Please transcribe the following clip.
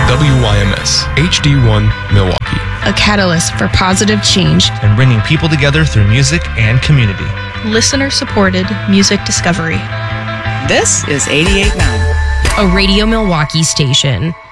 WYMS HD1 Milwaukee. A catalyst for positive change and bringing people together through music and community. Listener-supported music discovery. This is 88.9. A Radio Milwaukee station.